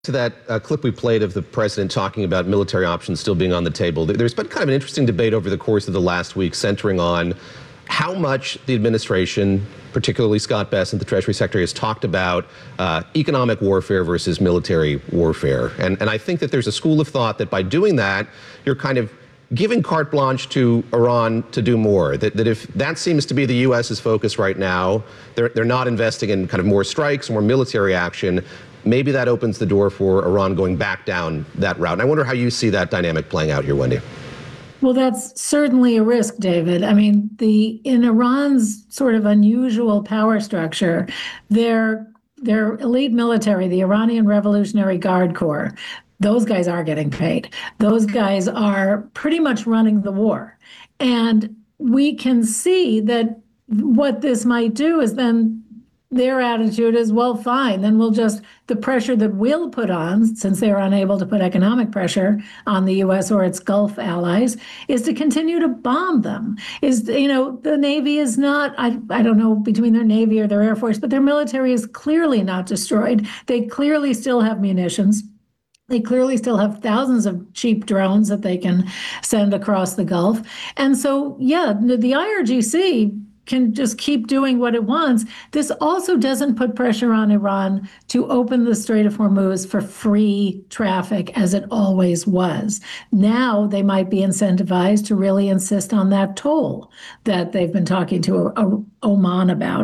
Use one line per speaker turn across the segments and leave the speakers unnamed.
To that clip we played of the president talking about military options still being on the table, there's been kind of an interesting debate over the course of the last week centering on how much the administration, particularly Scott Bessent, the Treasury Secretary, has talked about economic warfare versus military warfare. And I think that there's a school of thought that by doing that, you're kind of giving carte blanche to Iran to do more. That if that seems to be the U.S.'s focus right now, they're not investing in kind of more strikes, more military action. Maybe that opens the door for Iran going back down that route. And I wonder how you see that dynamic playing out here, Wendy.
Well, that's certainly a risk, David. I mean, in Iran's sort of unusual power structure, their elite military, the Iranian Revolutionary Guard Corps, those guys are getting paid. Those guys are pretty much running the war. And we can see that what this might do is then their attitude is, well, fine, then the pressure that we'll put on, since they're unable to put economic pressure on the U.S. or its Gulf allies, is to continue to bomb them. The Navy is not, I don't know, between their Navy or their Air Force, but their military is clearly not destroyed. They clearly still have munitions. They clearly still have thousands of cheap drones that they can send across the Gulf. And so, yeah, the IRGC can just keep doing what it wants. This also doesn't put pressure on Iran to open the Strait of Hormuz for free traffic as it always was. Now they might be incentivized to really insist on that toll that they've been talking to Oman about,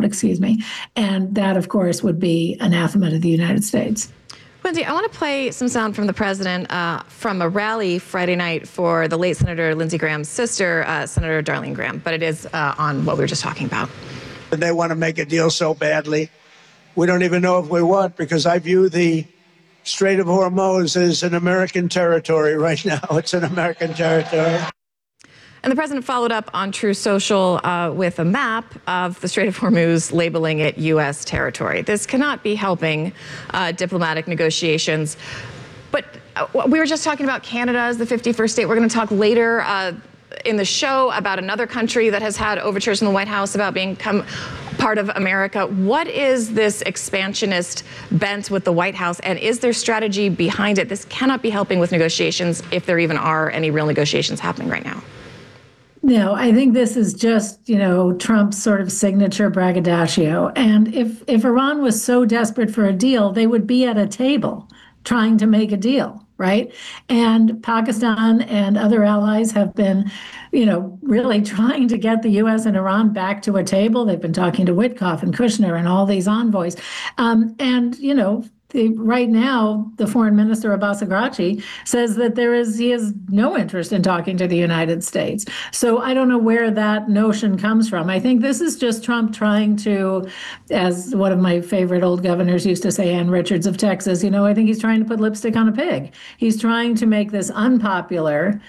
and that, of course, would be anathema to the United States.
Wendy, I want to play some sound from the president from a rally Friday night for the late Senator Lindsey Graham's sister, Senator Darlene Graham, but it is on what we were just talking about.
They want to make a deal so badly. We don't even know if we want, because I view the Strait of Hormuz as an American territory right now. It's an American territory.
And the president followed up on True Social with a map of the Strait of Hormuz, labeling it U.S. territory. This cannot be helping diplomatic negotiations. But we were just talking about Canada as the 51st state. We're going to talk later in the show about another country that has had overtures in the White House about becoming part of America. What is this expansionist bent with the White House, and is there strategy behind it? This cannot be helping with negotiations, if there even are any real negotiations happening right now.
No, I think this is just, Trump's sort of signature braggadocio. And if Iran was so desperate for a deal, they would be at a table trying to make a deal, right? And Pakistan and other allies have been, really trying to get the U.S. and Iran back to a table. They've been talking to Witkoff and Kushner and all these envoys. Right now, the foreign minister, Abbas Araghchi, says that he has no interest in talking to the United States. So I don't know where that notion comes from. I think this is just Trump trying to, as one of my favorite old governors used to say, Ann Richards of Texas, I think he's trying to put lipstick on a pig. He's trying to make this unpopular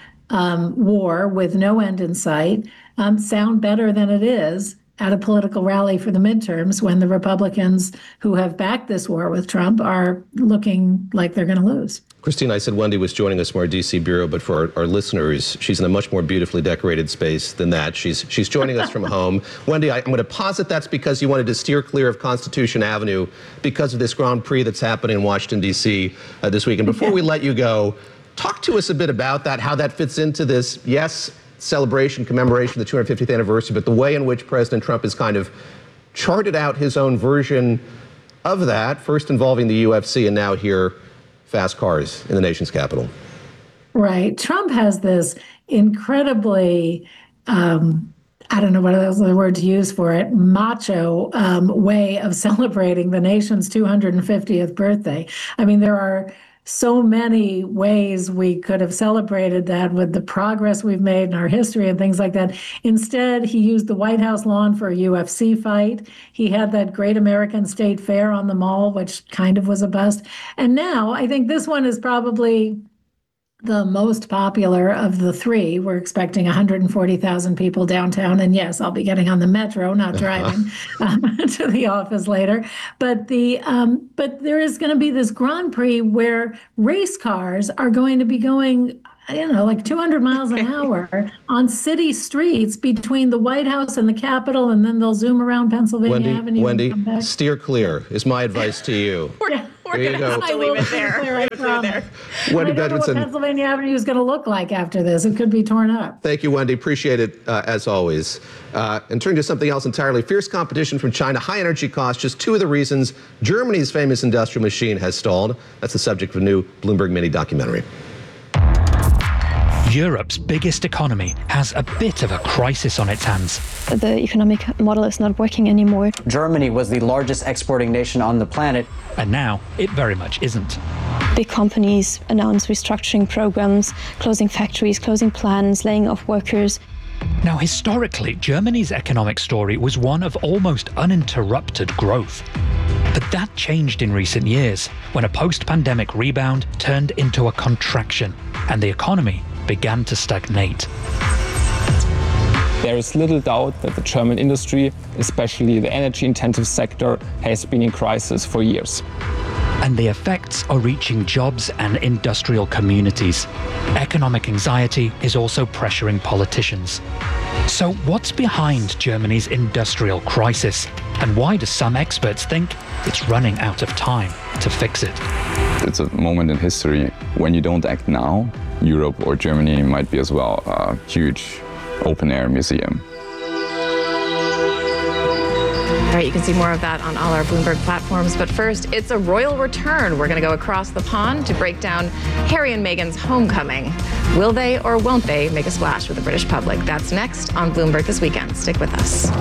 war with no end in sight sound better than it is at a political rally for the midterms, when the Republicans who have backed this war with Trump are looking like they're going to lose.
Christine, I said Wendy was joining us from our D.C. bureau, but for our listeners, she's in a much more beautifully decorated space than that. She's joining us from home. Wendy, I'm going to posit that's because you wanted to steer clear of Constitution Avenue because of this Grand Prix that's happening in Washington, D.C. This week. And before we let you go, talk to us a bit about that, how that fits into this, yes, celebration, commemoration of the 250th anniversary, but the way in which President Trump has kind of charted out his own version of that, first involving the UFC and now here, fast cars in the nation's capital.
Right. Trump has this incredibly, I don't know what other word to use for it, macho way of celebrating the nation's 250th birthday. I mean, there are so many ways we could have celebrated that with the progress we've made in our history and things like that. Instead, he used the White House lawn for a UFC fight. He had that Great American State Fair on the Mall, which kind of was a bust. And now I think this one is probably the most popular of the three. We're expecting 140,000 people downtown. And yes, I'll be getting on the metro, not driving to the office later. But there is going to be this Grand Prix where race cars are going to be going, like 200 miles an hour on city streets between the White House and the Capitol, and then they'll zoom around Pennsylvania Avenue.
Wendy, steer clear is my advice to you.
We're
There you
going to
go.
have to leave it there.
I
Leave it there.
Wendy
I don't know what
Bedredson,
Pennsylvania Avenue is going to look like after this. It could be torn up.
thank you, Wendy. Appreciate it, as always. And turning to something else entirely, fierce competition from China, high energy costs, just two of the reasons Germany's famous industrial machine has stalled. That's the subject of a new Bloomberg mini documentary.
Europe's biggest economy has a bit of a crisis on its hands.
The economic model is not working anymore.
Germany was the largest exporting nation on the planet.
And now it very much isn't.
Big companies announce restructuring programs, closing factories, closing plants, laying off workers.
Now, historically, Germany's economic story was one of almost uninterrupted growth. But that changed in recent years when a post-pandemic rebound turned into a contraction and the economy began to stagnate.
There is little doubt that the German industry, especially the energy-intensive sector, has been in crisis for years.
And the effects are reaching jobs and industrial communities. Economic anxiety is also pressuring politicians. So what's behind Germany's industrial crisis? And why do some experts think it's running out of time to fix it?
It's a moment in history. When you don't act now, Europe or Germany might be as well a huge open-air museum.
All right, you can see more of that on all our Bloomberg platforms. But first, it's a royal return. We're going to go across the pond to break down Harry and Meghan's homecoming. Will they or won't they make a splash with the British public? That's next on Bloomberg This Weekend. Stick with us.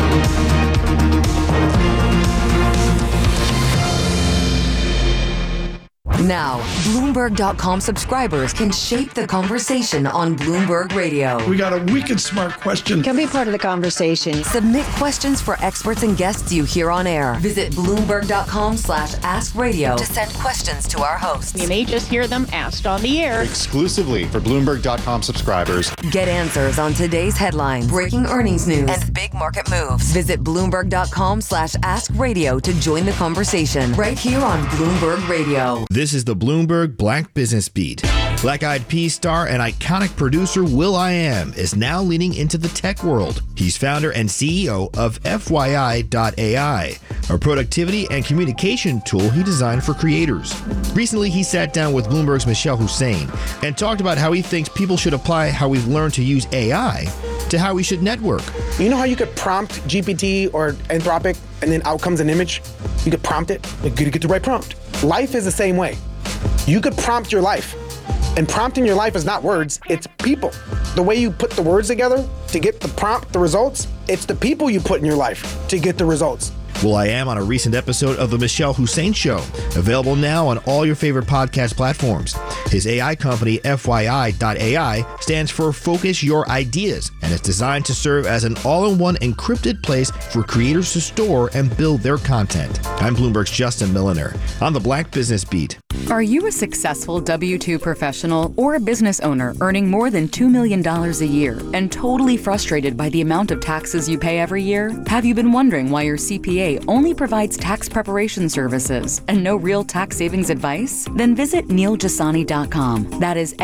Now, Bloomberg.com subscribers can shape the conversation on Bloomberg Radio.
We got a wicked smart question.
Can be part of the conversation.
Submit questions for experts and guests you hear on air. Visit Bloomberg.com/AskRadio to send questions to our hosts.
You may just hear them asked on the air.
Exclusively for Bloomberg.com subscribers.
Get answers on today's headlines, breaking earnings news, and big market moves. Visit Bloomberg.com/AskRadio to join the conversation right here on Bloomberg Radio.
This is the Bloomberg Black Business Beat. Black Eyed Peas star and iconic producer will.i.am is now leaning into the tech world. He's founder and CEO of FYI.ai, a productivity and communication tool he designed for creators. Recently, he sat down with Bloomberg's Michelle Hussein and talked about how he thinks people should apply how we've learned to use AI to how we should network.
You know how you could prompt GPT or Anthropic and then out comes an image? You could prompt it, but you gotta get the right prompt. Life is the same way. You could prompt your life. And prompting your life is not words, it's people. The way you put the words together to get the prompt, the results, it's the people you put in your life to get the results.
will.i.am on a recent episode of The Michelle Hussein Show, available now on all your favorite podcast platforms. His AI company, FYI.ai, stands for Focus Your Ideas, and is designed to serve as an all-in-one encrypted place for creators to store and build their content. I'm Bloomberg's Justin Milliner on the Black Business Beat.
Are you a successful W-2 professional or a business owner earning more than $2 million a year and totally frustrated by the amount of taxes you pay every year? Have you been wondering why your CPA only provides tax preparation services and no real tax savings advice? Then visit NeilJasani.com. That is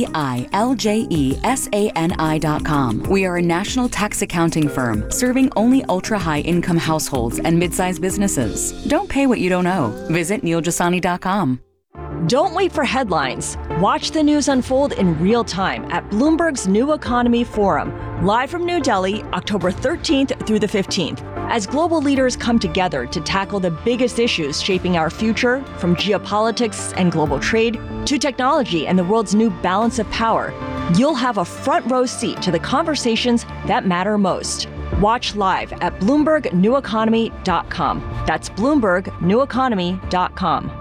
NeilJasani.com. We are a national tax accounting firm serving only ultra-high income households and mid-sized businesses. Don't pay what you don't owe. Visit NeilJasani.com.
Don't wait for headlines. Watch the news unfold in real time at Bloomberg's New Economy Forum, live from New Delhi, October 13th through the 15th, as global leaders come together to tackle the biggest issues shaping our future, from geopolitics and global trade to technology and the world's new balance of power. You'll have a front row seat to the conversations that matter most. Watch live at BloombergNewEconomy.com. That's BloombergNewEconomy.com.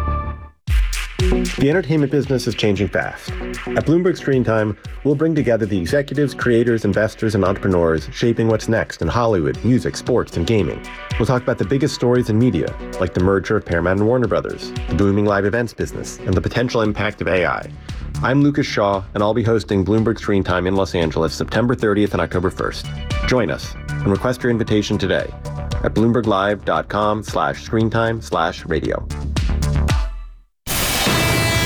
The entertainment business is changing fast. At Bloomberg Screen Time, we'll bring together the executives, creators, investors, and entrepreneurs shaping what's next in Hollywood, music, sports, and gaming. We'll talk about the biggest stories in media, like the merger of Paramount and Warner Brothers, the booming live events business, and the potential impact of AI. I'm Lucas Shaw, and I'll be hosting Bloomberg Screen Time in Los Angeles September 30th and October 1st. Join us and request your invitation today at BloombergLive.com/screentime/radio.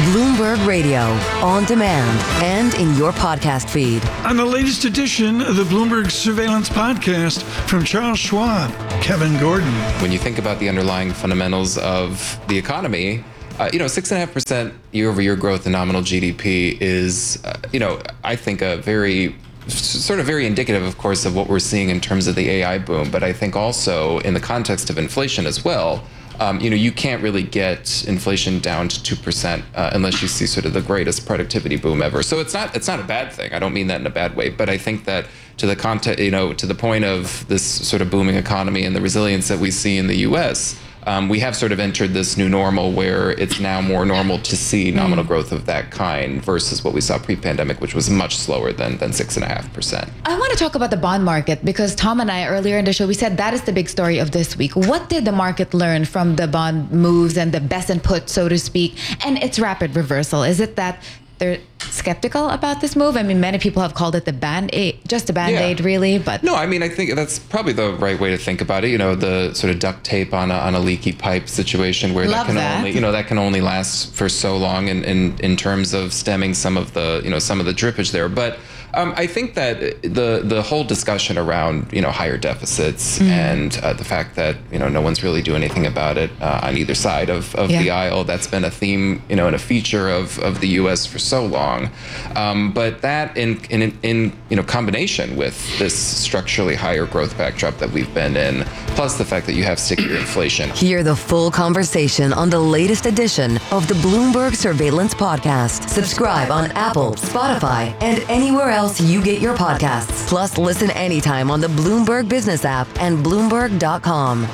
Bloomberg Radio, on demand and in your podcast feed.
On the latest edition of the Bloomberg Surveillance Podcast from Charles Schwab, Kevin Gordon.
When you think about the underlying fundamentals of the economy, 6.5% year-over-year growth in nominal GDP is, I think a very indicative, of course, of what we're seeing in terms of the AI boom. But I think also in the context of inflation as well, you can't really get inflation down to 2% unless you see sort of the greatest productivity boom ever. So it's not a bad thing. I don't mean that in a bad way, but I think that to the to the point of this sort of booming economy and the resilience that we see in the U.S., we have sort of entered this new normal where it's now more normal to see nominal growth of that kind versus what we saw pre-pandemic, which was much slower than 6.5%.
I want to talk about the bond market because Tom and I earlier in the show, we said that is the big story of this week. What did the market learn from the bond moves and the best and put, so to speak, and its rapid reversal? Is it that they're skeptical about this move? I mean, many people have called it the Band-Aid, just a Band-Aid, really. But
no, I mean, I think that's probably the right way to think about it. The sort of duct tape on a leaky pipe situation where that can only last for so long, in terms of stemming some of the drippage there. But I think that the whole discussion around higher deficits and the fact that no one's really doing anything about it on either side of the aisle, that's been a theme and a feature of the U.S. for so long. But that in combination with this structurally higher growth backdrop that we've been in, plus the fact that you have stickier inflation.
Hear the full conversation on the latest edition of the Bloomberg Surveillance Podcast. Subscribe on Apple, Spotify, and anywhere else you get your podcasts. Plus, listen anytime on the Bloomberg Business app and Bloomberg.com.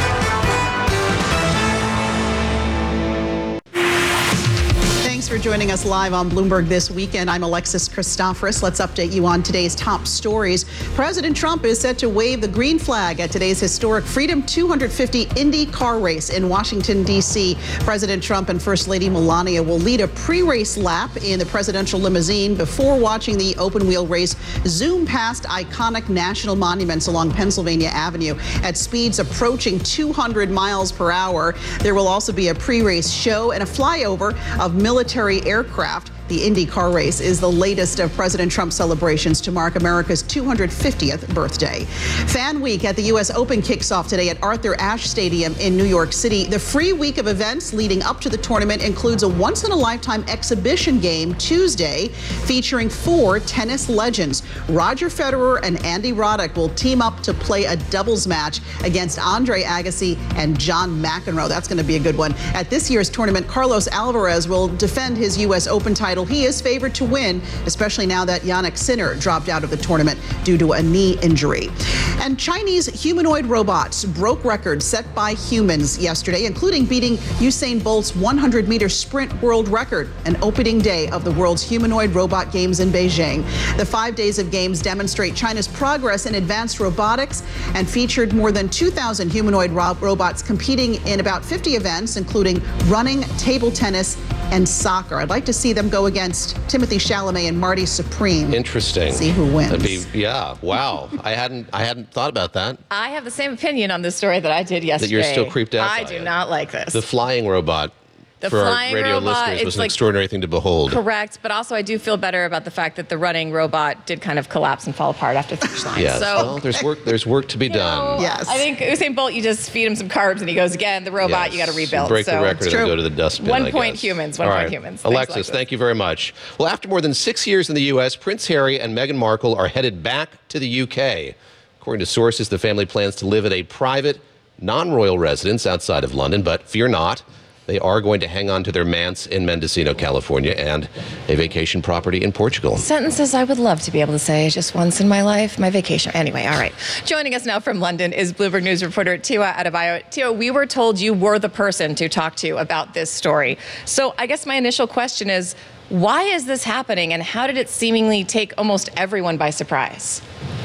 Thanks for joining us live on Bloomberg This Weekend. I'm Alexis Christoforous. Let's update you on today's top stories. President Trump is set to wave the green flag at today's historic Freedom 250 Indy car race in Washington, D.C. President Trump and First Lady Melania will lead a pre-race lap in the presidential limousine before watching the open-wheel race zoom past iconic national monuments along Pennsylvania Avenue at speeds approaching 200 miles per hour. There will also be a pre-race show and a flyover of military aircraft. The Indy car race is the latest of President Trump's celebrations to mark America's 250th birthday. Fan Week at the U.S. Open kicks off today at Arthur Ashe Stadium in New York City. The free week of events leading up to the tournament includes a once-in-a-lifetime exhibition game Tuesday featuring 4 tennis legends. Roger Federer and Andy Roddick will team up to play a doubles match against Andre Agassi and John McEnroe. That's going to be a good one. At this year's tournament, Carlos Alvarez will defend his U.S. Open title. He is favored to win, especially now that Jannik Sinner dropped out of the tournament due to a knee injury. And Chinese humanoid robots broke records set by humans yesterday, including beating Usain Bolt's 100-meter sprint world record, an opening day of the world's humanoid robot games in Beijing. The 5 days of games demonstrate China's progress in advanced robotics and featured more than 2,000 humanoid robots competing in about 50 events, including running, table tennis, and soccer. I'd like to see them go against Timothée Chalamet and Marty Supreme.
Interesting.
See who wins.
Wow. I hadn't thought about that.
I have the same opinion on this story that I did yesterday.
That you're still creeped out
I
by
do
it.
not like this.
The flying robot.
The
for
flying
our radio
robot,
listeners, was
it's
an extraordinary thing to behold.
Correct, but also I do feel better about the fact that the running robot did kind of collapse and fall apart after the finish line.
Yes.
So,
well, there's work to be done.
Yes.
I think Usain Bolt, you just feed him some carbs and he goes again. The robot, you got to rebuild.
Break the record and go to the dustbin.
1
I
point
guess.
humans.
All
1
right.
point humans.
Alexis, thank you very much. Well, after more than 6 years in the U.S., Prince Harry and Meghan Markle are headed back to the U.K. According to sources, the family plans to live at a private, non-royal residence outside of London, but fear not. They are going to hang on to their manse in Mendocino, California, and a vacation property in Portugal.
Sentences I would love to be able to say just once in my life. My vacation. Anyway, all right. Joining us now from London is Bloomberg News reporter Tiwa Adebayo. Tiwa, we were told you were the person to talk to about this story. So I guess my initial question is, why is this happening, and how did it seemingly take almost everyone by surprise?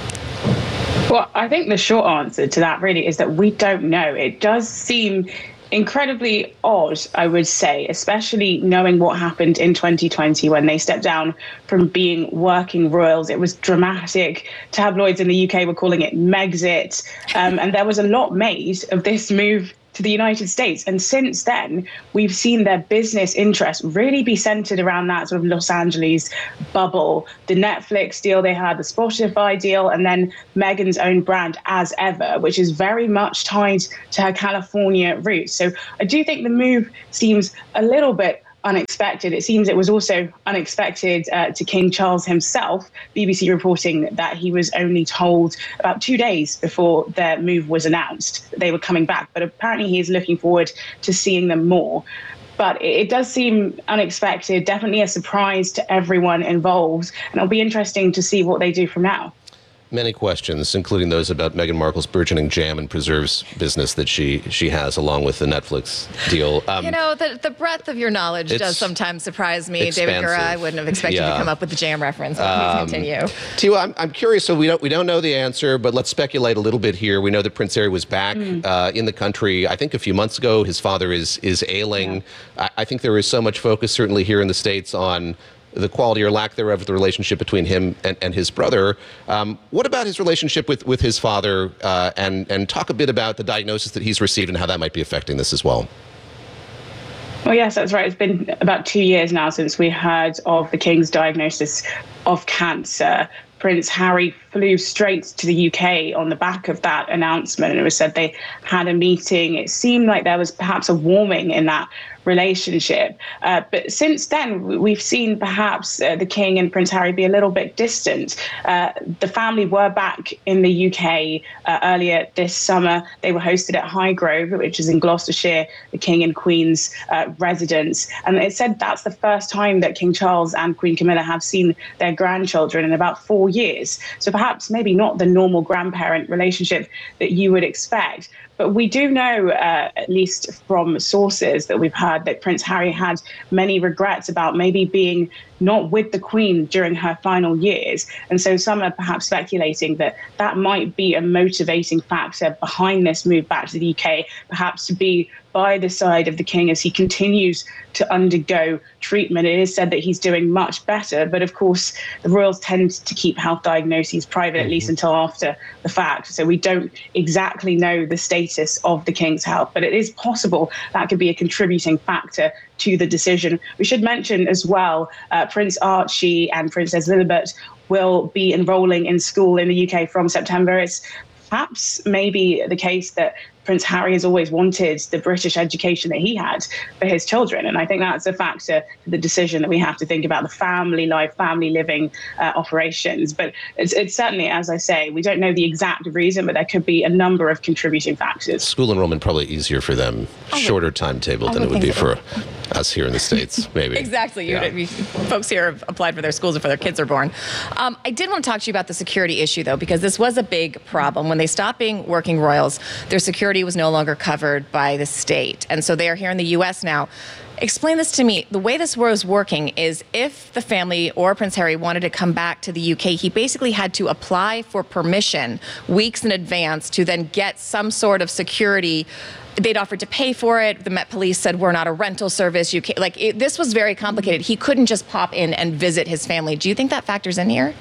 Well, I think the short answer to that really is that we don't know. It does seem incredibly odd, I would say, especially knowing what happened in 2020 when they stepped down from being working royals. It was dramatic. Tabloids in the UK were calling it Megxit. And there was a lot made of this move to the United States. And since then, we've seen their business interests really be centered around that sort of Los Angeles bubble, the Netflix deal they had, the Spotify deal, and then Meghan's own brand As Ever, which is very much tied to her California roots. So I do think the move seems a little bit unexpected. It seems it was also unexpected to King Charles himself. BBC reporting that he was only told about 2 days before their move was announced that they were coming back, but apparently he is looking forward to seeing them more. But it does seem unexpected, definitely a surprise to everyone involved, and it'll be interesting to see what they do from now.
Many questions, including those about Meghan Markle's burgeoning jam and preserves business that she has, along with the Netflix deal.
The breadth of your knowledge does sometimes surprise me.
Expansive.
David Gura, I wouldn't have expected you to come up with the jam reference. But please continue.
Tia, I'm curious. So we don't know the answer, but let's speculate a little bit here. We know that Prince Harry was back in the country, I think, a few months ago. His father is ailing. Yeah. I think there is so much focus, certainly here in the States, on the quality or lack thereof of the relationship between him and his brother. What about his relationship with his father? And talk a bit about the diagnosis that he's received and how that might be affecting this as well.
Well, yes, that's right. It's been about 2 years now since we heard of the King's diagnosis of cancer. Prince Harry flew straight to the UK on the back of that announcement, and it was said they had a meeting. It seemed like there was perhaps a warming in that relationship. But since then, we've seen perhaps the King and Prince Harry be a little bit distant. The family were back in the UK earlier this summer. They were hosted at Highgrove, which is in Gloucestershire, the King and Queen's residence. And it said that's the first time that King Charles and Queen Camilla have seen their grandchildren in about 4 years. So perhaps maybe not the normal grandparent relationship that you would expect. But we do know, at least from sources that we've heard, that Prince Harry had many regrets about maybe being not with the Queen during her final years. And so some are perhaps speculating that that might be a motivating factor behind this move back to the UK, perhaps to be by the side of the King as he continues to undergo treatment. It is said that he's doing much better, but of course the royals tend to keep health diagnoses private, at least until after the fact. So we don't exactly know the status of the King's health, but it is possible that could be a contributing factor to the decision. We should mention as well, Prince Archie and Princess Lilibet will be enrolling in school in the UK from September. It's perhaps maybe the case that Prince Harry has always wanted the British education that he had for his children. And I think that's a factor to the decision that we have to think about the family life, family living operations. But it's certainly, as I say, we don't know the exact reason, but there could be a number of contributing factors.
School enrollment probably easier for them, shorter timetable than it would be for us here in the States, maybe.
Exactly. Folks here have applied for their schools before their kids are born. I did want to talk to you about the security issue, though, because this was a big problem. When they stopped being working royals, their security was no longer covered by the state. And so they are here in the U.S. now. Explain this to me. The way this was working is if the family or Prince Harry wanted to come back to the UK, he basically had to apply for permission weeks in advance to then get some sort of security. They'd offered to pay for it. The Met Police said, we're not a rental service. You can't, this was very complicated. He couldn't just pop in and visit his family. Do you think that factors in here?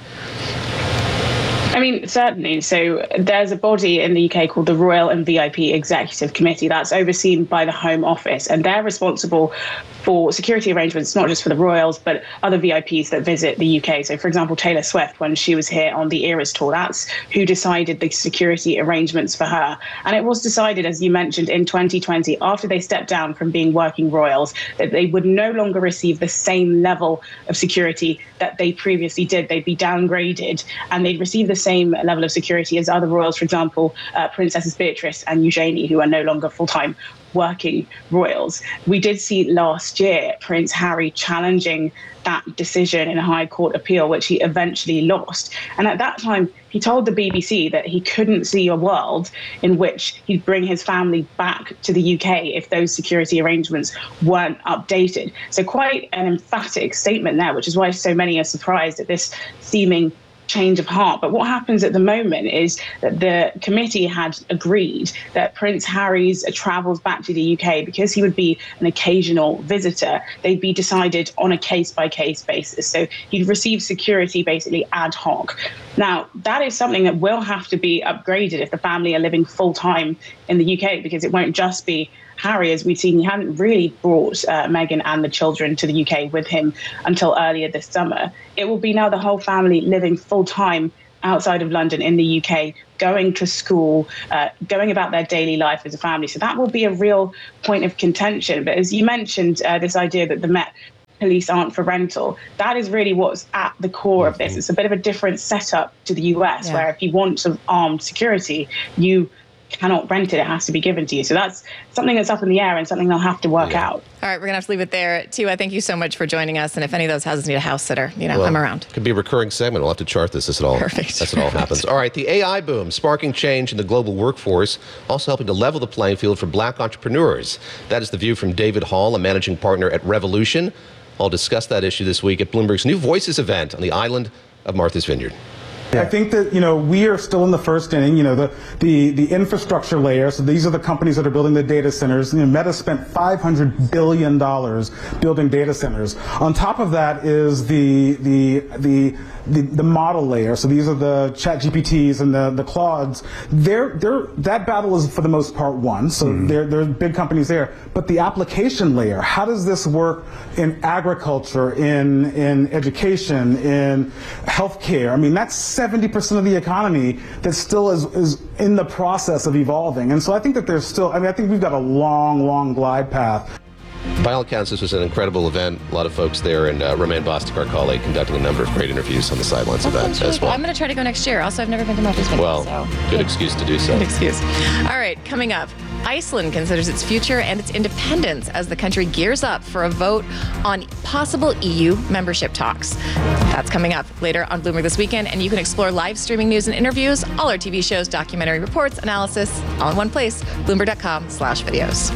I mean, certainly. So there's a body in the UK called the Royal and VIP Executive Committee that's overseen by the Home Office, and they're responsible for security arrangements, not just for the royals, but other VIPs that visit the UK. So, for example, Taylor Swift, when she was here on the Eras tour, that's who decided the security arrangements for her. And it was decided, as you mentioned, in 2020, after they stepped down from being working royals, that they would no longer receive the same level of security that they previously did. They'd be downgraded, and they'd receive the same level of security as other royals, for example, Princesses Beatrice and Eugenie, who are no longer full-time working royals. We did see last year Prince Harry challenging that decision in a High Court appeal, which he eventually lost. And at that time, he told the BBC that he couldn't see a world in which he'd bring his family back to the UK if those security arrangements weren't updated. So quite an emphatic statement there, which is why so many are surprised at this seeming change of heart. But what happens at the moment is that the committee had agreed that Prince Harry's travels back to the UK, because he would be an occasional visitor, they'd be decided on a case-by-case basis. So he'd receive security basically ad hoc. Now, that is something that will have to be upgraded if the family are living full-time in the UK, because it won't just be Harry. As we've seen, he hadn't really brought Meghan and the children to the UK with him until earlier this summer. It will be now the whole family living full-time outside of London in the UK, going to school, going about their daily life as a family. So that will be a real point of contention. But as you mentioned, this idea that the Met Police aren't for rental, that is really what's at the core of this. It's a bit of a different setup to the US, where if you want some armed security, you cannot rent it. It has to be given to you. So that's something that's up in the air and something they'll have to work out.
All right, we're going to have to leave it there. Tua, thank you so much for joining us. And if any of those houses need a house sitter, I'm around.
Could be a recurring segment. We'll have to chart this as it all,
Perfect.
as it all happens. All right, the AI boom, sparking change in the global workforce, also helping to level the playing field for black entrepreneurs. That is the view from David Hall, a managing partner at Revolution. I'll discuss that issue this week at Bloomberg's New Voices event on the island of Martha's Vineyard.
I think that, we are still in the first inning, the infrastructure layer. So these are the companies that are building the data centers. Meta spent $500 billion building data centers. On top of that is the model layer. So these are the ChatGPTs and the Claudes. That battle is for the most part won. So there are big companies there. But the application layer, how does this work in agriculture, in education, in healthcare? I mean, that's 70% of the economy that still is in the process of evolving. And so I think that there's still, I think we've got a long, long glide path.
By all accounts, this was an incredible event. A lot of folks there, and Romain Bostic, our colleague, conducting a number of great interviews on the sidelines of that as well.
I'm going to try to go next year. Also, I've never been to Martha's Vineyard.
Well, good excuse to do so.
Good excuse. All right, coming up, Iceland considers its future and its independence as the country gears up for a vote on possible EU membership talks. That's coming up later on Bloomberg This Weekend, and you can explore live streaming news and interviews, all our TV shows, documentary reports, analysis, all in one place, bloomberg.com/videos.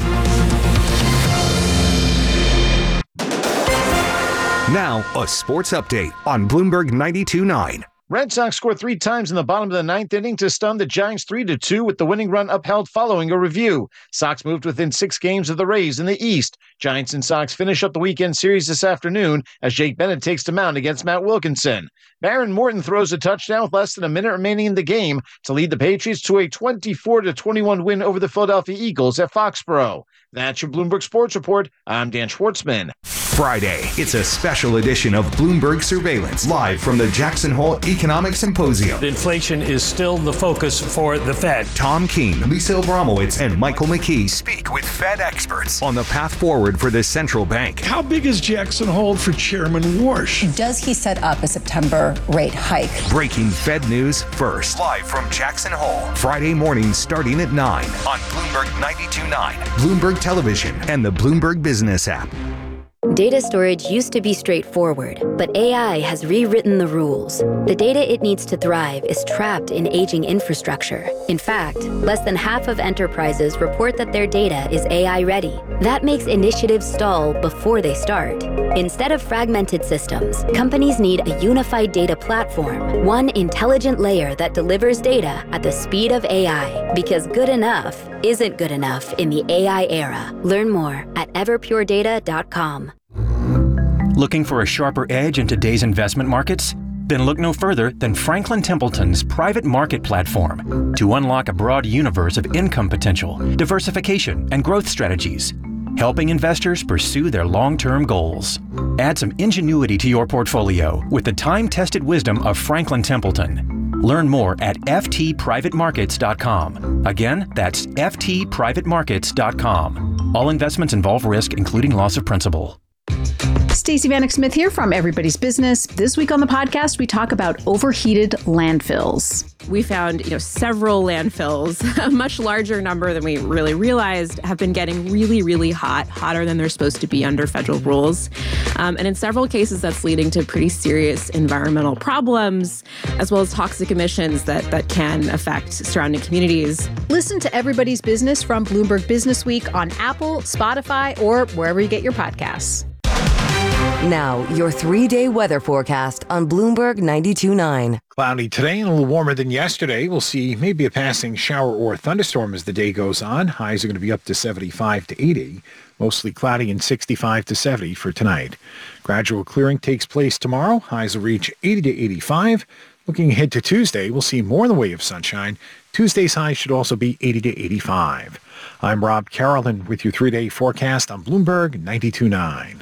Now, a sports update on Bloomberg 92.9.
Red Sox scored 3 times in the bottom of the 9th inning to stun the Giants 3-2 with the winning run upheld following a review. Sox moved within 6 games of the Rays in the East. Giants and Sox finish up the weekend series this afternoon as Jake Bennett takes the mound against Matt Wilkinson. Baron Morton throws a touchdown with less than a minute remaining in the game to lead the Patriots to a 24-21 win over the Philadelphia Eagles at Foxborough. That's your Bloomberg Sports Report. I'm Dan Schwartzman.
Friday, it's a special edition of Bloomberg Surveillance, live from the Jackson Hole Economic Symposium.
Inflation is still the focus for the Fed.
Tom Keene, Lisa Abramowitz, and Michael McKee speak with Fed experts on the path forward for the central bank.
How big is Jackson Hole for Chairman Warsh?
Does he set up a September rate hike?
Breaking Fed news first. Live from Jackson Hole. Friday mornings starting at 9 on Bloomberg 92.9, Bloomberg Television, and the Bloomberg Business app.
Data storage used to be straightforward, but AI has rewritten the rules. The data it needs to thrive is trapped in aging infrastructure. In fact, less than half of enterprises report that their data is AI ready. That makes initiatives stall before they start. Instead of fragmented systems, companies need a unified data platform, one intelligent layer that delivers data at the speed of AI, because good enough isn't good enough in the AI era. Learn more at everpuredata.com.
Looking for a sharper edge in today's investment markets? Then look no further than Franklin Templeton's private market platform to unlock a broad universe of income potential, diversification, and growth strategies, helping investors pursue their long-term goals. Add some ingenuity to your portfolio with the time-tested wisdom of Franklin Templeton. Learn more at ftprivatemarkets.com. Again, that's ftprivatemarkets.com. All investments involve risk, including loss of principal.
Stacey Vanek Smith here from Everybody's Business. This week on the podcast, we talk about overheated landfills.
We found, several landfills, a much larger number than we really realized, have been getting really, really hot, hotter than they're supposed to be under federal rules. And in several cases, that's leading to pretty serious environmental problems, as well as toxic emissions that can affect surrounding communities.
Listen to Everybody's Business from Bloomberg Business Week on Apple, Spotify, or wherever you get your podcasts.
Now, your 3-day weather forecast on Bloomberg 92.9.
Cloudy today and a little warmer than yesterday. We'll see maybe a passing shower or thunderstorm as the day goes on. Highs are going to be up to 75 to 80. Mostly cloudy and 65 to 70 for tonight. Gradual clearing takes place tomorrow. Highs will reach 80 to 85. Looking ahead to Tuesday, we'll see more in the way of sunshine. Tuesday's high should also be 80 to 85. I'm Rob Carolyn with your 3-day forecast on Bloomberg 92.9.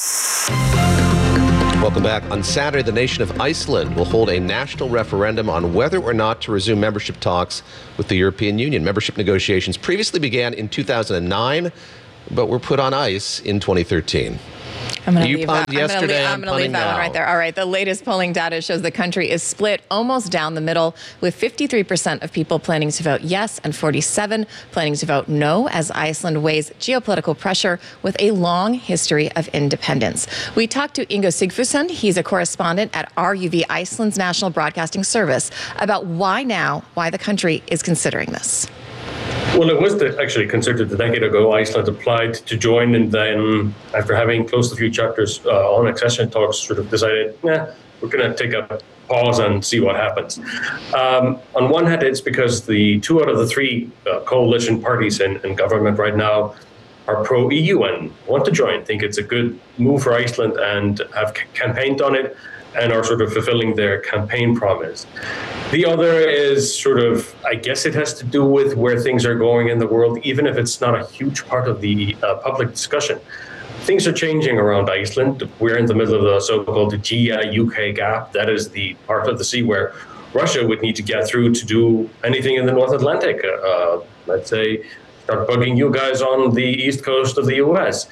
Welcome back. On Saturday, the nation of Iceland will hold a national referendum on whether or not to resume membership talks with the European Union. Membership negotiations previously began in 2009, but were put on ice in 2013.
I'm going to leave
punned
that.
yesterday.
I'm going to leave that one right there. All right. The latest polling data shows the country is split almost down the middle, with 53% of people planning to vote yes and 47% planning to vote no, as Iceland weighs geopolitical pressure with a long history of independence. We talked to Ingo Sigfusson. He's a correspondent at RUV Iceland's National Broadcasting Service about why the country is considering this.
Well, it was actually considered a decade ago. Iceland applied to join, and then after having closed a few chapters on accession talks, sort of decided, we're going to take a pause and see what happens. On one hand, it's because the 2 out of the 3 coalition parties in government right now are pro-EU and want to join, think it's a good move for Iceland and have campaigned on it and are sort of fulfilling their campaign promise. The other is sort of, I guess it has to do with where things are going in the world, even if it's not a huge part of the public discussion. Things are changing around Iceland. We're in the middle of the so-called GIA-UK gap. That is the part of the sea where Russia would need to get through to do anything in the North Atlantic. Let's say, start bugging you guys on the east coast of the US.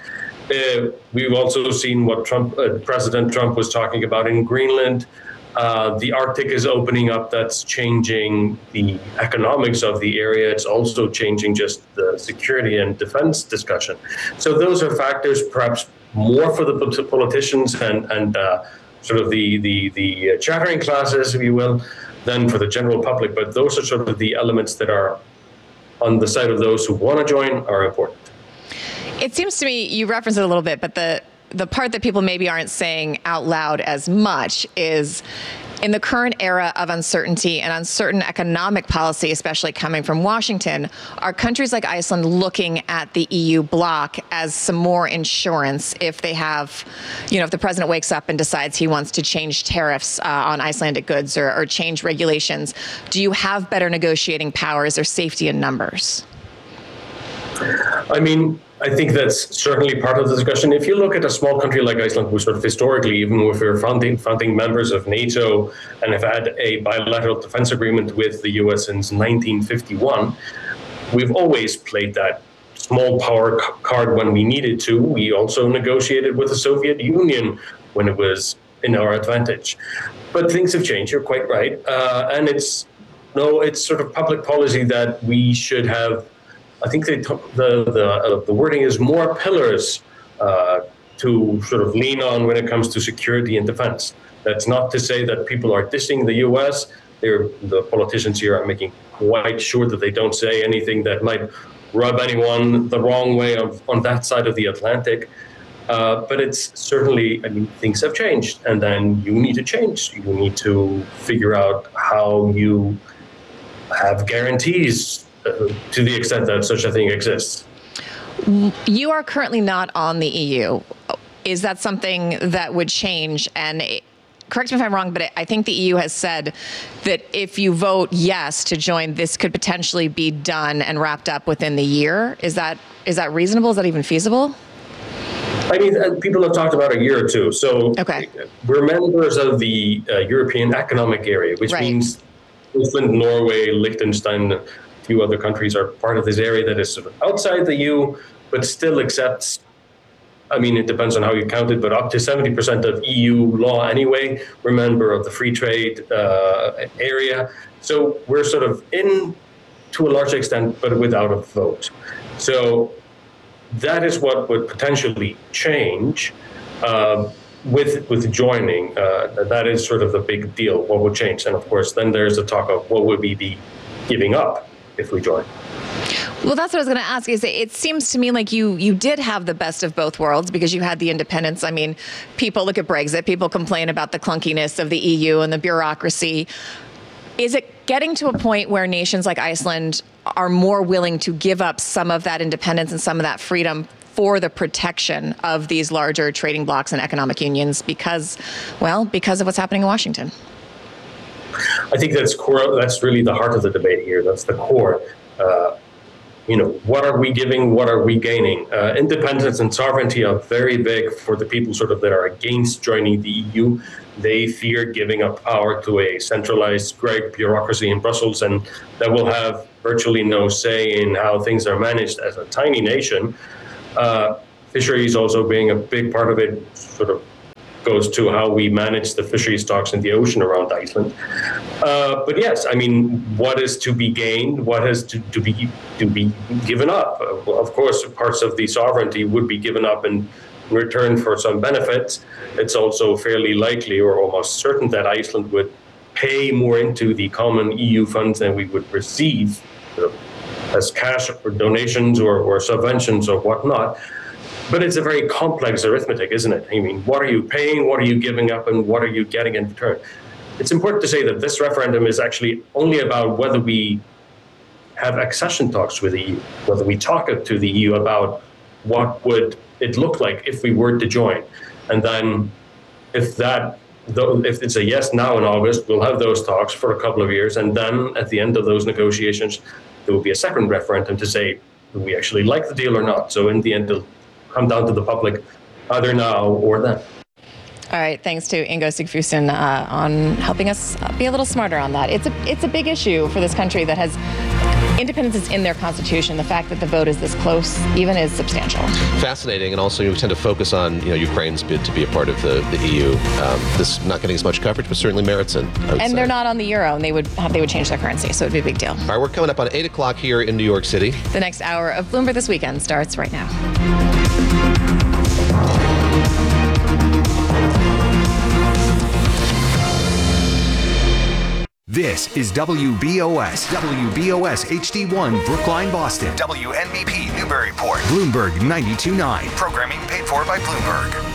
We've also seen what President Trump was talking about in Greenland. The Arctic is opening up. That's changing the economics of the area. It's also changing just the security and defense discussion. So those are factors, perhaps more for the politicians and sort of the chattering classes, if you will, than for the general public. But those are sort of the elements that are on the side of those who want to join are important.
It seems to me, you referenced it a little bit, but the part that people maybe aren't saying out loud as much is, in the current era of uncertainty and uncertain economic policy, especially coming from Washington, are countries like Iceland looking at the EU bloc as some more insurance if they have, if the president wakes up and decides he wants to change tariffs on Icelandic goods or change regulations? Do you have better negotiating powers or safety in numbers?
I mean, I think that's certainly part of the discussion. If you look at a small country like Iceland, who sort of historically, even if we're founding members of NATO and have had a bilateral defense agreement with the US since 1951, we've always played that small power card when we needed to. We also negotiated with the Soviet Union when it was in our advantage. But things have changed, you're quite right. And it's sort of public policy that we should have. I think the wording is more pillars to sort of lean on when it comes to security and defense. That's not to say that people are dissing the U.S. The politicians here are making quite sure that they don't say anything that might rub anyone the wrong way on that side of the Atlantic. But it's certainly, things have changed, and then you need to change. You need to figure out how you have guarantees to the extent that such a thing exists.
You are currently not on the EU. Is that something that would change? And correct me if I'm wrong, but I think the EU has said that if you vote yes to join, this could potentially be done and wrapped up within the year. Is that reasonable? Is that even feasible?
I mean, people have talked about a year or two. So we're members of the European Economic Area, which means Iceland, Norway, Liechtenstein, a few other countries are part of this area that is sort of outside the EU, but still accepts, it depends on how you count it, but up to 70% of EU law anyway. We're a member of the free trade area. So we're sort of in to a large extent, but without a vote. So that is what would potentially change with joining. That is sort of the big deal, what would change. And of course, then there's the talk of what would be the giving up if we join.
Well, that's what I was going to ask. Is it seems to me like you did have the best of both worlds because you had the independence. I mean, people look at Brexit. People complain about the clunkiness of the EU and the bureaucracy. Is it getting to a point where nations like Iceland are more willing to give up some of that independence and some of that freedom for the protection of these larger trading blocs and economic unions because of what's happening in Washington?
I think that's core. That's really the heart of the debate here. That's the core. What are we giving? What are we gaining? Independence and sovereignty are very big for the people sort of that are against joining the EU. They fear giving up power to a centralized great bureaucracy in Brussels, and that will have virtually no say in how things are managed as a tiny nation. Fisheries also being a big part of it sort of goes to how we manage the fishery stocks in the ocean around Iceland. But yes, I mean, what is to be gained? What has to be given up? Of course, parts of the sovereignty would be given up in return for some benefits. It's also fairly likely or almost certain that Iceland would pay more into the common EU funds than we would receive as cash or donations or subventions or whatnot. But it's a very complex arithmetic, isn't it? I mean, what are you paying, what are you giving up, and what are you getting in return? It's important to say that this referendum is actually only about whether we have accession talks with the EU, whether we talk to the EU about what would it look like if we were to join. And then if it's a yes now in August, we'll have those talks for a couple of years. And then at the end of those negotiations, there will be a second referendum to say, do we actually like the deal or not? So in the end, it'll come down to the public either now or then.
All right, thanks to Ingo Sigfusson on helping us be a little smarter on that. It's a big issue for this country that has independence is in their constitution. The fact that the vote is this close even is substantial. Fascinating, and also you tend to focus on Ukraine's bid to be a part of the EU. This not getting as much coverage, but certainly merits it. And they're not on the euro, and they would change their currency, so it'd be a big deal. All right, we're coming up on 8 o'clock here in New York City. The next hour of Bloomberg This Weekend starts right now.
This is WBOS HD1 Brookline, Boston. WNBP Newburyport. Bloomberg 92.9. Programming paid for by Bloomberg.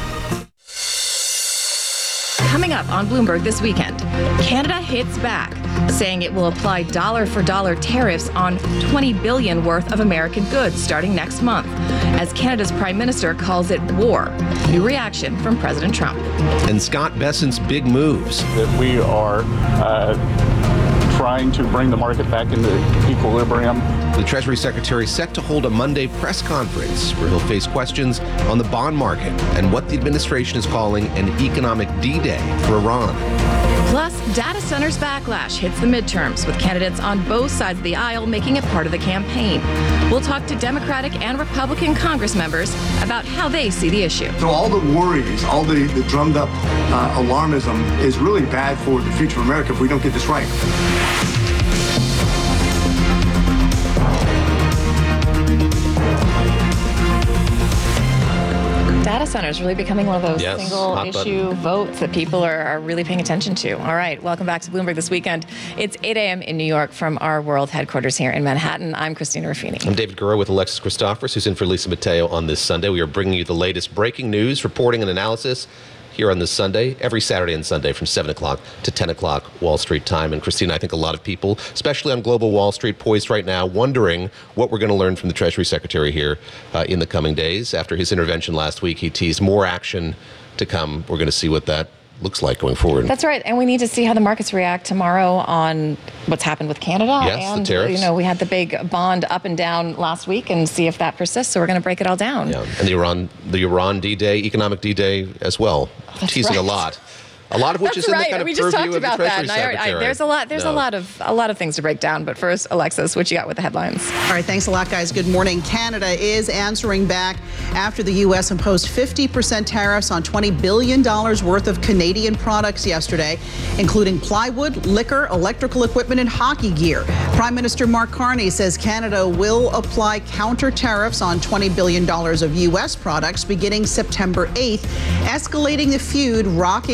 Coming up on Bloomberg This Weekend, Canada hits back, saying it will apply dollar-for-dollar tariffs on $20 billion worth of American goods starting next month, as Canada's Prime Minister calls it war. New reaction from President Trump. And Scott Bessent's big moves.
That we are trying to bring the market back into equilibrium.
The Treasury Secretary set to hold a Monday press conference where he'll face questions on the bond market and what the administration is calling an economic D-Day for Iran. Plus, data centers backlash hits the midterms, with candidates on both sides of the aisle making it part of the campaign. We'll talk to Democratic and Republican Congress members about how they see the issue.
So all the worries, all the drummed up alarmism is really bad for the future of America if we don't get this right.
Data centers really becoming one of those single issue votes that people are really paying attention to. All right, welcome back to Bloomberg This Weekend. It's 8 a.m. in New York from our world headquarters here in Manhattan. I'm Christina Ruffini. I'm David Gura with Alexis Christoforous, who's in for Lisa Mateo on this Sunday. We are bringing you the latest breaking news, reporting and analysis here on this Sunday, every Saturday and Sunday from 7 o'clock to 10 o'clock Wall Street time. And Christina, I think a lot of people, especially on global Wall Street, poised right now, wondering what we're going to learn from the Treasury Secretary here in the coming days. After his intervention last week, he teased more action to come. We're going to see what that looks like going forward. That's right. And we need to see how the markets react tomorrow on what's happened with Canada. Yes, and, the tariffs. We had the big bond up and down last week and see if that persists. So we're going to break it all down. Yeah. And the Iran D-Day, economic D-Day as well. That's teasing right. A lot of which is in the kind of purview of the Treasury Secretary. There's a lot of things to break down. But first, Alexis, what you got with the headlines?
All right, thanks a lot, guys. Good morning. Canada is answering back after the U.S. imposed 50% tariffs on $20 billion worth of Canadian products yesterday, including plywood, liquor, electrical equipment, and hockey gear. Prime Minister Mark Carney says Canada will apply counter tariffs on $20 billion of U.S. products beginning September 8th, escalating the feud rocking one of the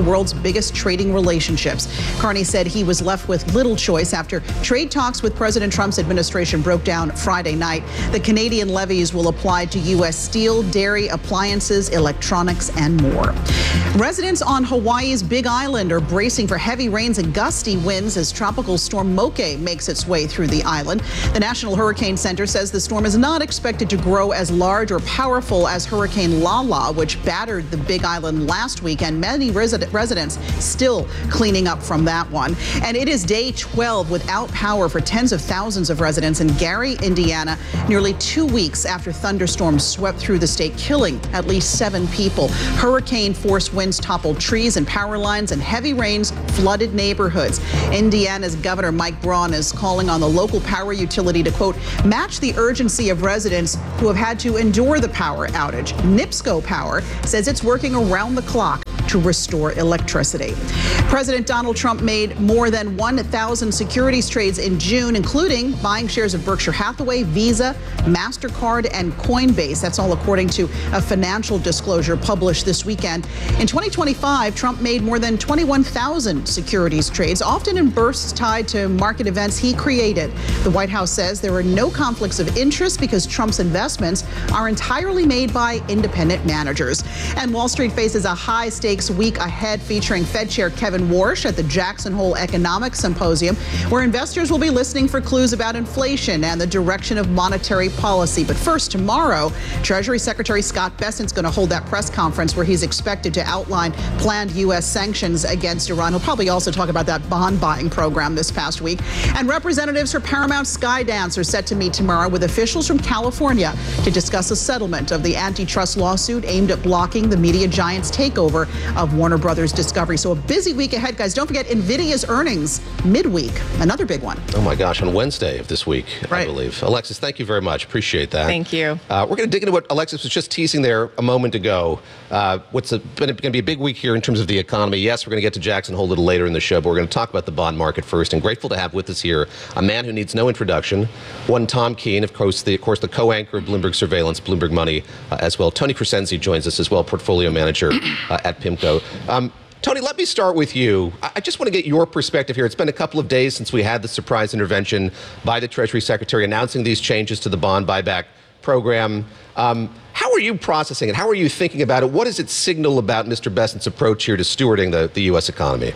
world's biggest trading relationships. Carney said he was left with little choice after trade talks with President Trump's administration broke down Friday night. The Canadian levies will apply to U.S. steel, dairy, appliances, electronics, and more. Residents on Hawaii's Big Island are bracing for heavy rains and gusty winds as Tropical Storm Moke makes its way through the island. The National Hurricane Center says the storm is not expected to grow as large or powerful as Hurricane Lala, which battered the Big Island last week, and many residents still cleaning up from that one. And it is day 12 without power for tens of thousands of residents in Gary, Indiana, nearly 2 weeks after thunderstorms swept through the state, killing at least 7 people. Hurricane-force winds toppled trees and power lines, and heavy rains flooded neighborhoods. Indiana's Governor Mike Braun is calling on the local power utility to, quote, match the urgency of residents who have had to endure the power outage. NIPSCO Power says it's working around the clock to restore electricity. President Donald Trump made more than 1,000 securities trades in June, including buying shares of Berkshire Hathaway, Visa, MasterCard, and Coinbase. That's all according to a financial disclosure published this weekend. In 2025, Trump made more than 21,000 securities trades, often in bursts tied to market events he created. The White House says there are no conflicts of interest because Trump's investments are entirely made by independent managers. And Wall Street faces a high-stakes week ahead, featuring Fed Chair Kevin Warsh at the Jackson Hole Economic Symposium, where investors will be listening for clues about inflation and the direction of monetary policy. But first, tomorrow, Treasury Secretary Scott Bessent's going to hold that press conference where he's expected to outline planned U.S. sanctions against Iran. He'll probably also talk about that bond buying program this past week. And representatives for Paramount Skydance are set to meet tomorrow with officials from California to discuss a settlement of the antitrust lawsuit aimed at blocking the media giant's takeover of Warner Brothers Discovery. So a busy week ahead, guys. Don't forget NVIDIA's earnings midweek, another big one.
Oh my gosh, on Wednesday of this week, I believe. Alexis, thank you very much. Appreciate that.
Thank you.
We're going to dig into what Alexis was just teasing there a moment ago. What's going to be a big week here in terms of the economy. Yes, we're going to get to Jackson Hole a little later in the show, but we're going to talk about the bond market first. And grateful to have with us here a man who needs no introduction. One Tom Keene, of course, the co-anchor of Bloomberg Surveillance, Bloomberg Money as well. Tony Crescenzi joins us as well, portfolio manager at PIMCO. Tony, let me start with you. I just want to get your perspective here. It's been a couple of days since we had the surprise intervention by the Treasury Secretary announcing these changes to the bond buyback program. How are you processing it? How are you thinking about it? What does it signal about Mr. Bessent's approach here to stewarding the U.S. economy?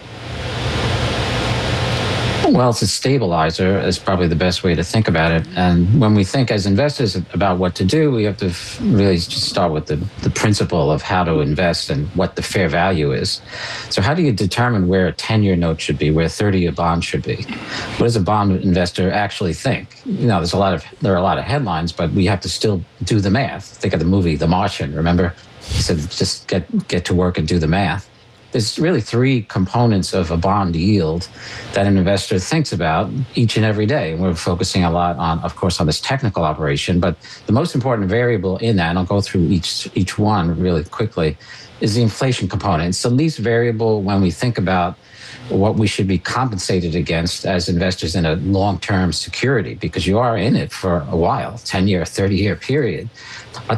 Well, it's a stabilizer is probably the best way to think about it. And when we think as investors about what to do, we have to really just start with the principle of how to invest and what the fair value is. So how do you determine where a 10-year note should be, where a 30-year bond should be? What does a bond investor actually think? You know, there are a lot of headlines, but we have to still do the math. Think of the movie The Martian, remember? He said, just get to work and do the math. There's really 3 components of a bond yield that an investor thinks about each and every day. We're focusing a lot on, of course, on this technical operation, but the most important variable in that, and I'll go through each one really quickly, is the inflation component. It's the least variable when we think about what we should be compensated against as investors in a long-term security, because you are in it for a while, 10-year, 30-year period. A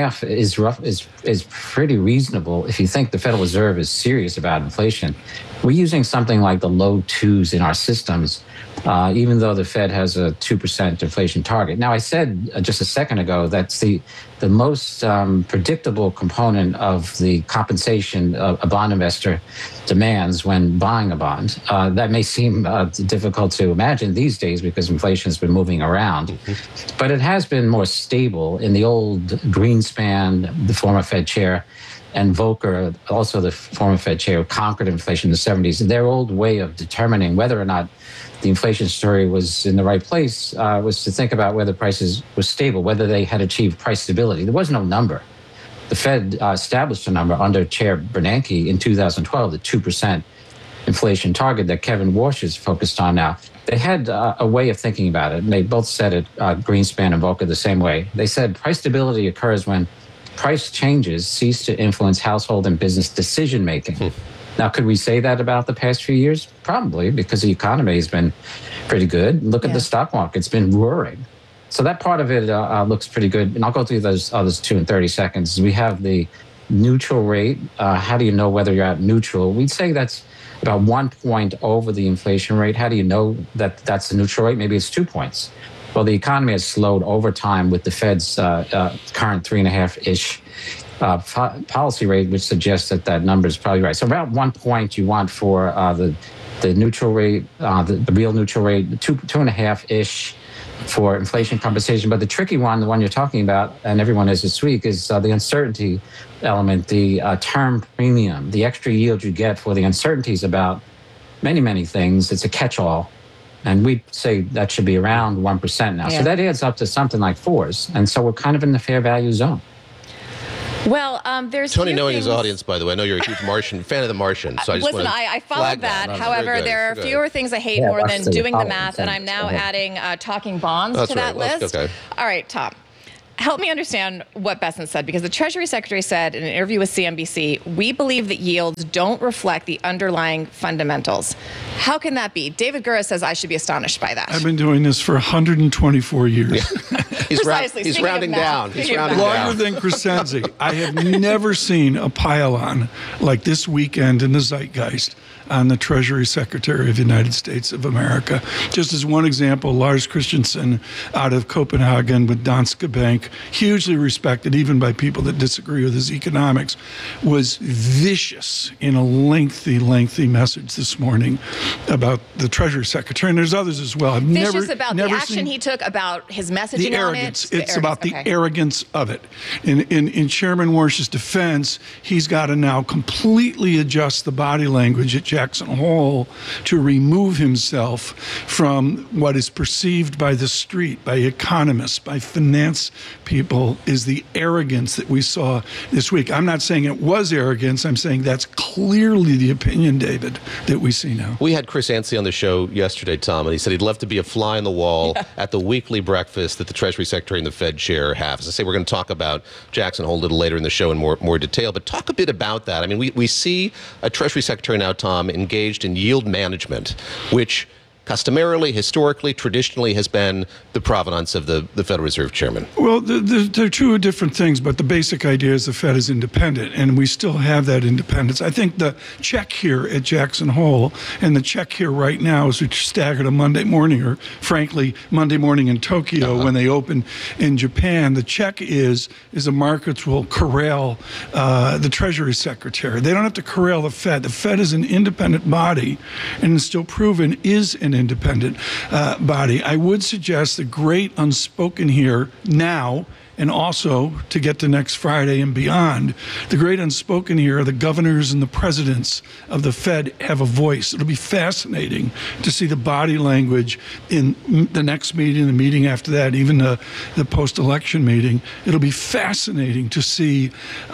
2.5 is pretty reasonable if you think the Federal Reserve is serious about inflation. We're using something like the low 2s in our systems, even though the Fed has a 2% inflation target. Now, I said just a second ago that's the most predictable component of the compensation a bond investor demands when buying a bond. That may seem difficult to imagine these days because inflation has been moving around, but it has been more stable. In the old Greenspan, the former Fed chair, and Volcker, also the former Fed chair, who conquered inflation in the 70s, their old way of determining whether or not the inflation story was in the right place was to think about whether prices were stable, whether they had achieved price stability. There was no number. The Fed established a number under Chair Bernanke in 2012, the 2% inflation target that Kevin Warsh is focused on now. They had a way of thinking about it, and they both said it, Greenspan and Volcker, the same way. They said price stability occurs when price changes cease to influence household and business decision-making. Now, could we say that about the past few years? Probably, because the economy has been pretty good. Look at the stock market. It's been roaring. So that part of it looks pretty good. And I'll go through those others 2 in 30 seconds. We have the neutral rate. How do you know whether you're at neutral? We'd say that's about 1 point over the inflation rate. How do you know that that's the neutral rate? Maybe it's 2 points. Well, the economy has slowed over time with the Fed's current 3.5-ish policy rate, which suggests that number is probably right. So about 1 point you want for the neutral rate, the real neutral rate, 2.5-ish for inflation compensation. But the tricky one, the one you're talking about, and everyone is this week, is the uncertainty element, the term premium, the extra yield you get for the uncertainties about many, many things. It's a catch-all. And we say that should be around 1% now.
Yeah.
So that adds up to something like 4s. And so we're kind of in the fair value zone.
Well, there's
Tony, knowing his audience, by the way, I know you're a huge fan of The Martian, so I just
listen,
want to
I followed that.
No,
However, there are fewer things I hate more than doing the math, and I'm now adding talking bonds to that list.
Okay.
All right, Tom. Help me understand what Bessent said, because the Treasury Secretary said in an interview with CNBC, we believe that yields don't reflect the underlying fundamentals. How can that be? David Gura says I should be astonished by that.
I've been doing this for 124 years.
Yeah. He's rounding down. He's rounding
Longer
down.
than Crescenzi. I have never seen a pile-on like this weekend in the zeitgeist on the Treasury Secretary of the United States of America. Just as one example, Lars Christensen out of Copenhagen with Danske Bank, hugely respected even by people that disagree with his economics, was vicious in a lengthy message this morning about the Treasury Secretary. And there's others as well.
Vicious about the action he took, about his messaging
the arrogance. It's about the arrogance of it. In Chairman Warsh's defense, he's got to now completely adjust the body language at Jackson Hole to remove himself from what is perceived by the street, by economists, by finance people, is the arrogance that we saw this week. I'm not saying it was arrogance. I'm saying that's clearly the opinion, David, that we see now.
We had Chris Yancey on the show yesterday, Tom, and he said he'd love to be a fly on the wall at the weekly breakfast that the Treasury Secretary and the Fed chair have. As I say, we're going to talk about Jackson Hole a little later in the show in more detail, but talk a bit about that. I mean, we see a Treasury Secretary now, Tom, engaged in yield management, which customarily, historically, traditionally has been the provenance of the Federal Reserve Chairman.
Well, they're two different things, but the basic idea is the Fed is independent, and we still have that independence. I think the check here at Jackson Hole and the check here right now is which staggered a Monday morning, or frankly, Monday morning in Tokyo when they open in Japan. The check is the markets will corral the Treasury Secretary. They don't have to corral the Fed. The Fed is an independent body, and it's still proven is an independent body. I would suggest the great unspoken here now, and also to get to next Friday and beyond, the great unspoken here are the governors and the presidents of the Fed have a voice. It'll be fascinating to see the body language in the next meeting, the meeting after that, even the post-election meeting. It'll be fascinating to see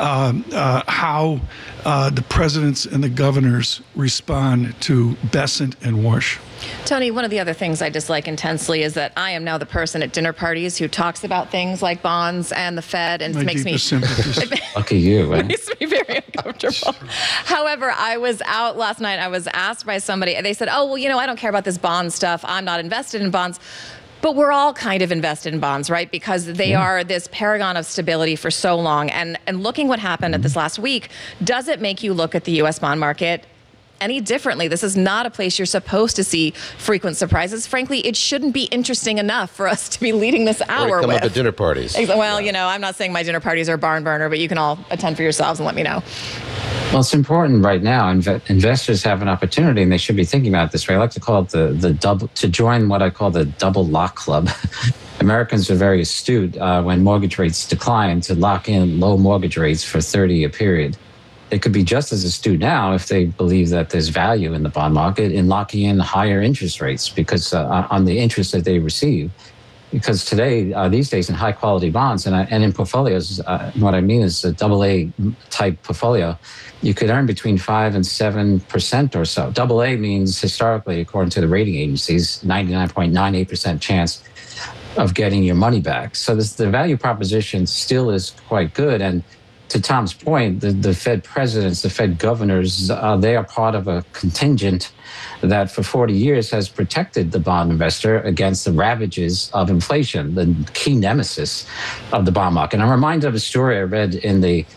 how the presidents and the governors respond to Bessent and Warsh.
Tony, one of the other things I dislike intensely is that I am now the person at dinner parties who talks about things like bonds and the Fed, and it makes me
Lucky you.
It makes me very uncomfortable. However, I was out last night. I was asked by somebody, and they said, "Oh, well, I don't care about this bond stuff. I'm not invested in bonds." But we're all kind of invested in bonds, right? Because they are this paragon of stability for so long. And looking what happened at this last week, does it make you look at the U.S. bond market any differently? This is not a place you're supposed to see frequent surprises. Frankly, it shouldn't be interesting enough for us to be leading this hour
Or come
with.
up at dinner parties.
Well, I'm not saying my dinner parties are barn burner, but you can all attend for yourselves and let me know.
Well, it's important right now. Investors have an opportunity, and they should be thinking about it this way. I like to call it the double, to join what I call the double lock club. Americans are very astute when mortgage rates decline to lock in low mortgage rates for 30-year period. They could be just as astute now if they believe that there's value in the bond market in locking in higher interest rates because on the interest that they receive. Because today, these days, in high-quality bonds and in portfolios, what I mean is a AA type portfolio, you could earn between 5 and 7% or so. AA means historically, according to the rating agencies, 99.98% chance of getting your money back. So the value proposition still is quite good. And to Tom's point, the Fed presidents, the Fed governors, they are part of a contingent that for 40 years has protected the bond investor against the ravages of inflation, the key nemesis of the bond market. And I'm reminded of a story I read in the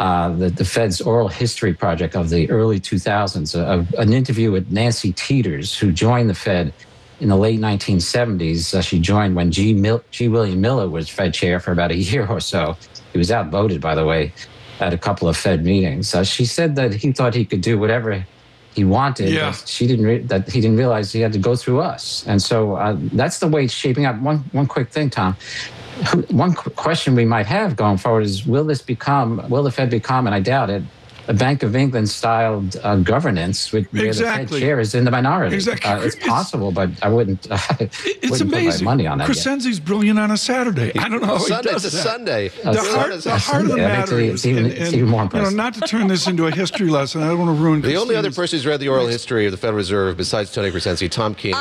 the Fed's Oral History Project of the early 2000s, an interview with Nancy Teeters, who joined the Fed in the late 1970s. She joined when G. William Miller was Fed chair for about a year or so. He was outvoted, by the way, at a couple of Fed meetings. She said that he thought he could do whatever he wanted.
Yeah.
But he didn't realize he had to go through us. And so that's the way it's shaping up. One quick thing, Tom. One question we might have going forward is, will the Fed become, and I doubt it, a Bank of England styled governance where the Fed chair is in the minority?
Exactly.
It's possible, but I wouldn't.
It's
wouldn't
amazing.
Put my money on that.
Crescenzi's brilliant on a Saturday. I don't know how he does
It's a
that.
Sunday.
The heart of the matter is,
it's even more impressive.
not to turn this into a history lesson. I don't want to ruin.
The only other person who's read the oral history of the Federal Reserve besides Tony Crescenzi, Tom Keene,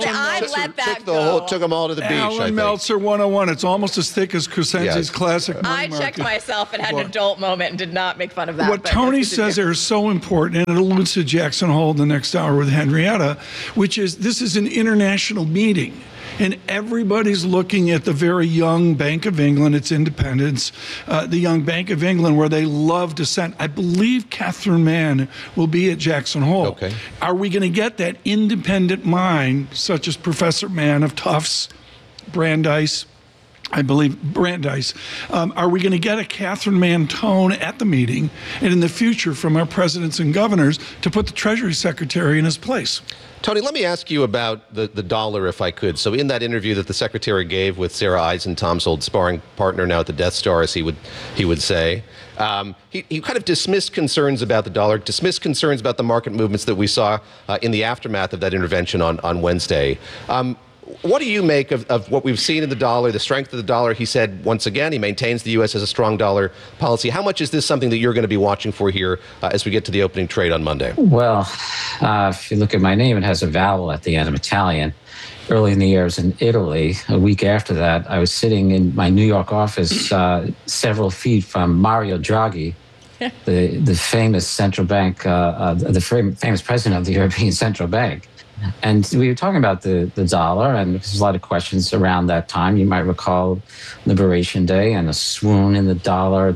took them all to the beach.
Alan Meltzer 101. It's almost as thick as Crescenzi's classic money
I checked
market.
myself and had an adult moment and did not make fun of that.
What Tony says there is so important, and it alludes to Jackson Hole in the next hour with Henrietta, which is this is an international meeting. And everybody's looking at the very young Bank of England, its independence, the young Bank of England, where they love dissent. I believe Catherine Mann will be at Jackson Hole.
Okay.
Are we going to get that independent mind, such as Professor Mann of Tufts, Brandeis, I believe Brandeis. Are we going to get a Catherine Mann tone at the meeting and in the future from our presidents and governors to put the Treasury Secretary in his place?
Tony, let me ask you about the dollar, if I could. So in that interview that the Secretary gave with Sarah Eisen, Tom's old sparring partner now at the Death Star, as he would say, he kind of dismissed concerns about the dollar, dismissed concerns about the market movements that we saw in the aftermath of that intervention on Wednesday. What do you make of what we've seen in the dollar, the strength of the dollar? He said, once again, he maintains the U.S. has a strong dollar policy. How much is this something that you're going to be watching for here as we get to the opening trade on Monday?
Well, if you look at my name, it has a vowel at the end of Italian. Early in the year, I was in Italy. A week after that, I was sitting in my New York office several feet from Mario Draghi, the famous central bank, the famous president of the European Central Bank. And we were talking about the dollar, and there's a lot of questions around that time. You might recall Liberation Day and a swoon in the dollar.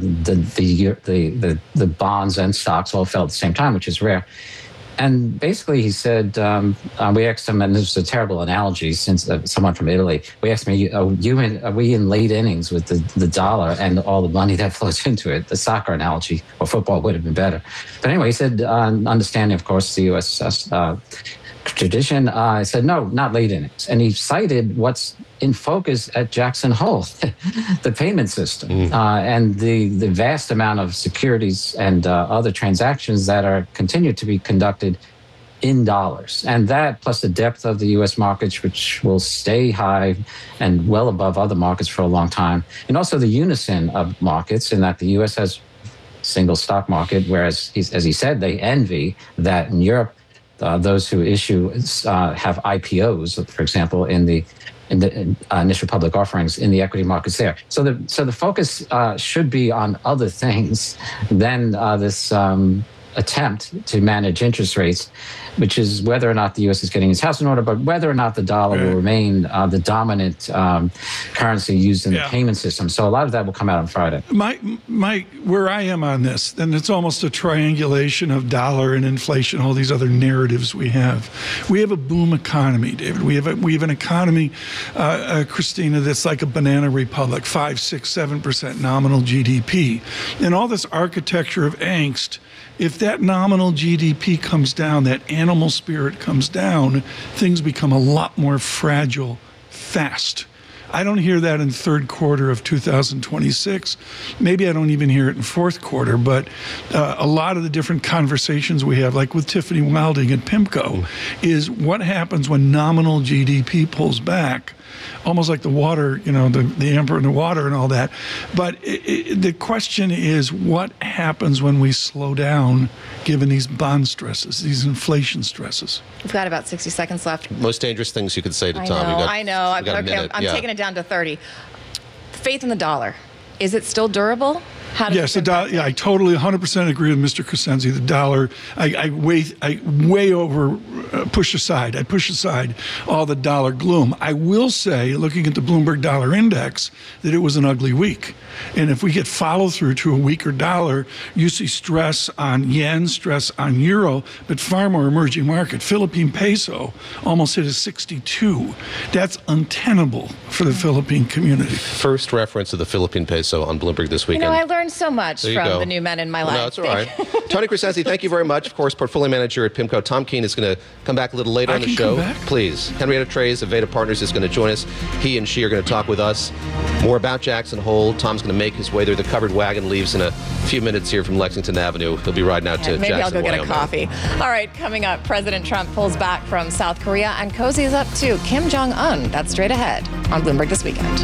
The bonds and stocks all fell at the same time, which is rare. And basically, he said, we asked him, and this is a terrible analogy since someone from Italy, we asked him, are we in late innings with the dollar and all the money that flows into it? The soccer analogy, or football would have been better. But anyway, he said, understanding, of course, the U.S. tradition, I said, no, not late innings. And he cited what's in focus at Jackson Hole, the payment system, and the vast amount of securities and other transactions that are continued to be conducted in dollars. And that, plus the depth of the U.S. markets, which will stay high and well above other markets for a long time, and also the unison of markets in that the U.S. has single stock market, whereas, as he said, they envy that in Europe, those who issue have IPOs, for example, in the initial public offerings in the equity markets there. So the focus should be on other things than this attempt to manage interest rates, which is whether or not the U.S. is getting its house in order, but whether or not the dollar will remain the dominant currency used in the payment system. So a lot of that will come out on Friday.
Where I am on this, then it's almost a triangulation of dollar and inflation, all these other narratives we have. We have a boom economy, David. We have an economy, Christina, that's like a banana republic, 5, 6, 7% nominal GDP. And all this architecture of angst, if that nominal GDP comes down, that animal spirit comes down, things become a lot more fragile fast. I don't hear that in third quarter of 2026. Maybe I don't even hear it in fourth quarter, but a lot of the different conversations we have, like with Tiffany Wilding at PIMCO, is what happens when nominal GDP pulls back, almost like the water, the emperor in the water and all that. But the question is, what happens when we slow down, given these bond stresses, these inflation stresses?
We've got about 60 seconds left.
Most dangerous things you could say to Tom.
I know. Okay, I'm taking it down to 30. Faith in the dollar. Is it still durable?
Yes, the dollar. Yeah, I totally 100% agree with Mr. Crescenzi. The dollar, I way over push aside. I push aside all the dollar gloom. I will say, looking at the Bloomberg Dollar Index, that it was an ugly week. And if we get follow through to a weaker dollar, you see stress on yen, stress on euro, but far more emerging market. Philippine peso almost hit a 62. That's untenable for the Philippine community.
First reference to the Philippine peso on Bloomberg this weekend.
I learned so much from the new men in my life.
No, that's all right. Tony Crescenzi, thank you very much. Of course, portfolio manager at PIMCO. Tom Keene is going to come back a little later on the show. Please. Henrietta Trey's of Veda Partners is going to join us. He and she are going to talk with us more about Jackson Hole. Tom's going to make his way there. The covered wagon leaves in a few minutes here from Lexington Avenue. He'll be riding out to
maybe
Jackson,
I'll go
Wyoming.
get a coffee. All right, coming up, President Trump pulls back from South Korea and cozies up to Kim Jong-un. That's straight ahead on Bloomberg This Weekend.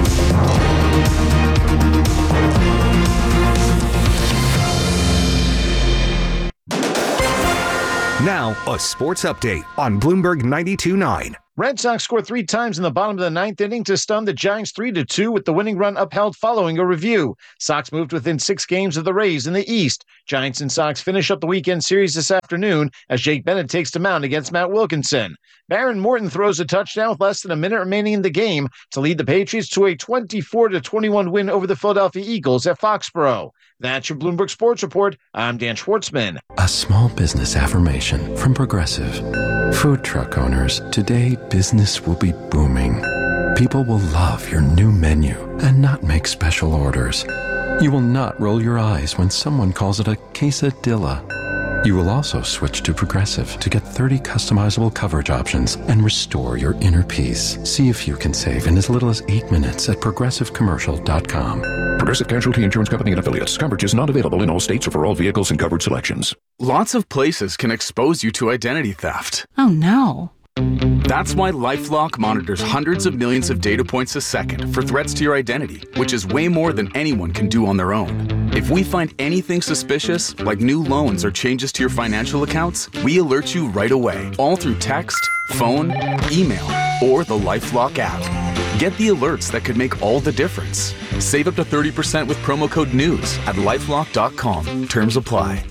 Now, a sports update on Bloomberg 92.9.
Red Sox scored 3 times in the bottom of the 9th inning to stun the Giants 3-2 with the winning run upheld following a review. Sox moved within 6 games of the Rays in the East. Giants and Sox finish up the weekend series this afternoon as Jake Bennett takes the mound against Matt Wilkinson. Baron Morton throws a touchdown with less than a minute remaining in the game to lead the Patriots to a 24-21 win over the Philadelphia Eagles at Foxborough. That's your Bloomberg Sports Report. I'm Dan Schwartzman.
A small business affirmation from Progressive. Food truck owners, today business will be booming. People will love your new menu and not make special orders. You will not roll your eyes when someone calls it a quesadilla. You will also switch to Progressive to get 30 customizable coverage options and restore your inner peace. See if you can save in as little as 8 minutes at progressivecommercial.com.
Progressive Casualty Insurance Company and Affiliates. Coverage is not available in all states or for all vehicles and covered selections.
Lots of places can expose you to identity theft.
Oh no.
That's why LifeLock monitors hundreds of millions of data points a second for threats to your identity, which is way more than anyone can do on their own. If we find anything suspicious, like new loans or changes to your financial accounts, we alert you right away, all through text, phone, email, or the LifeLock app. Get the alerts that could make all the difference. Save up to 30% with promo code NEWS at LifeLock.com. Terms apply.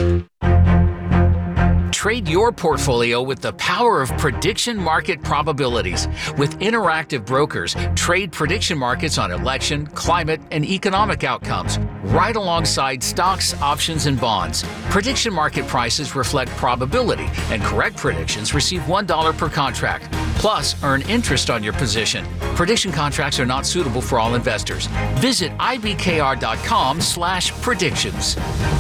Trade your portfolio with the power of prediction market probabilities. With Interactive Brokers, trade prediction markets on election, climate, and economic outcomes, right alongside stocks, options, and bonds. Prediction market prices reflect probability, and correct predictions receive $1 per contract. Plus, earn interest on your position. Prediction contracts are not suitable for all investors. Visit ibkr.com/predictions.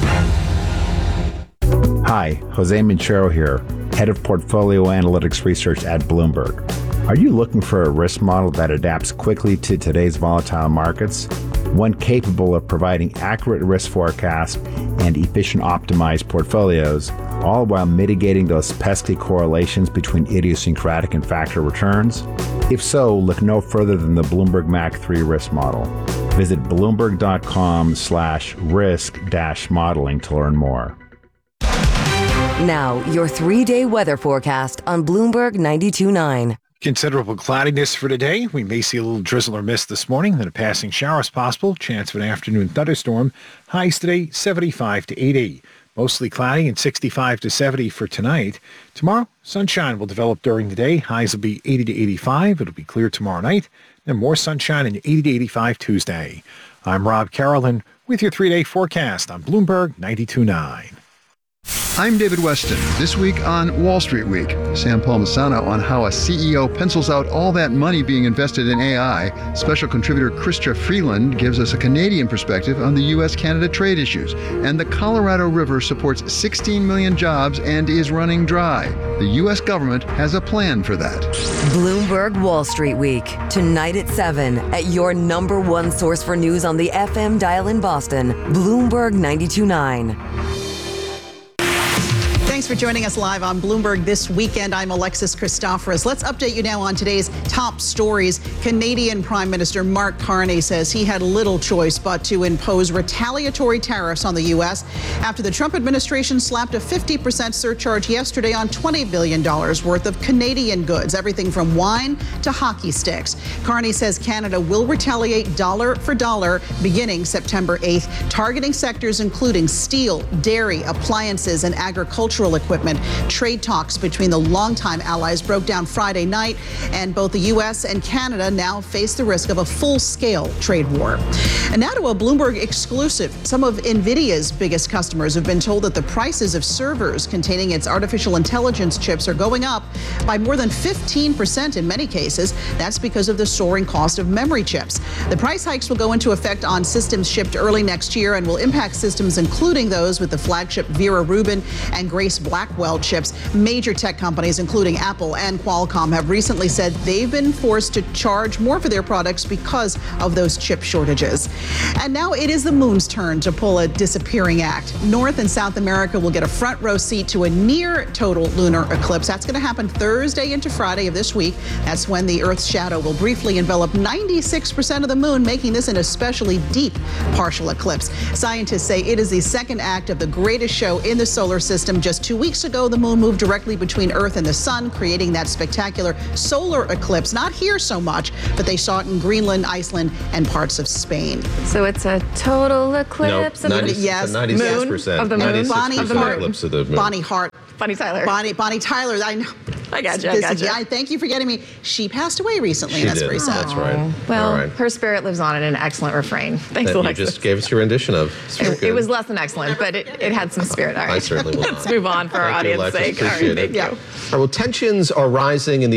Hi, Jose Minchero here, Head of Portfolio Analytics Research at Bloomberg. Are you looking for a risk model that adapts quickly to today's volatile markets? One capable of providing accurate risk forecasts and efficient optimized portfolios, all while mitigating those pesky correlations between idiosyncratic and factor returns? If so, look no further than the Bloomberg MAC 3 risk model. Visit bloomberg.com/risk-modeling to learn more.
Now, your 3-day weather forecast on Bloomberg 92.9.
Considerable cloudiness for today. We may see a little drizzle or mist this morning, then a passing shower is possible. Chance of an afternoon thunderstorm. Highs today, 75 to 80. Mostly cloudy and 65 to 70 for tonight. Tomorrow, sunshine will develop during the day. Highs will be 80 to 85. It'll be clear tomorrow night. Then more sunshine and 80 to 85 Tuesday. I'm Rob Carolyn with your 3-day forecast on Bloomberg 92.9.
I'm David Weston. This week on Wall Street Week, Sam Palmisano on how a CEO pencils out all that money being invested in AI. Special contributor Chrystia Freeland gives us a Canadian perspective on the U.S.-Canada trade issues. And the Colorado River supports 16 million jobs and is running dry. The U.S. government has a plan for that.
Bloomberg Wall Street Week, tonight at 7 at your number one source for news on the FM dial in Boston, Bloomberg 92.9.
Thanks for joining us live on Bloomberg This Weekend. I'm Alexis Christoforous. Let's update you now on today's top stories. Canadian Prime Minister Mark Carney says he had little choice but to impose retaliatory tariffs on the U.S. after the Trump administration slapped a 50% surcharge yesterday on $20 billion worth of Canadian goods, everything from wine to hockey sticks. Carney says Canada will retaliate dollar for dollar beginning September 8th, targeting sectors including steel, dairy, appliances, and agricultural equipment. Trade talks between the longtime allies broke down Friday night, and both the U.S. and Canada now face the risk of a full-scale trade war. And now to a Bloomberg exclusive. Some of NVIDIA's biggest customers have been told that the prices of servers containing its artificial intelligence chips are going up by more than 15% in many cases. That's because of the soaring cost of memory chips. The price hikes will go into effect on systems shipped early next year and will impact systems including those with the flagship Vera Rubin and Grace Blackwell chips. Major tech companies, including Apple and Qualcomm, have recently said they've been forced to charge more for their products because of those chip shortages. And now it is the moon's turn to pull a disappearing act. North and South America will get a front row seat to a near total lunar eclipse. That's going to happen Thursday into Friday of this week. That's when the Earth's shadow will briefly envelop 96% of the moon, making this an especially deep partial eclipse. Scientists say it is the second act of the greatest show in the solar system. Just 2 weeks ago, the moon moved directly between Earth and the sun, creating that spectacular solar eclipse. Not here so much, but they saw it in Greenland, Iceland, and parts of Spain.
So it's a total eclipse of the moon.
Yes, 96%.
Of the moon.
96% eclipse of the moon.
Bonnie Hart.
Bonnie Tyler.
Bonnie Tyler. I know.
I got you.
I thank you for getting me. She passed away recently.
She
That's
did.
very sad.
That's right.
Well,
All right.
her spirit lives on in an excellent refrain. Thanks,
That you
Alexis.
just gave us your rendition of.
It was less than excellent, but it had some spirit. All right.
I certainly will
Let's move on for our
Thank you,
audience
Alexis.
sake. All right,
Appreciate
thank
it.
you.
All right, well, tensions are rising in the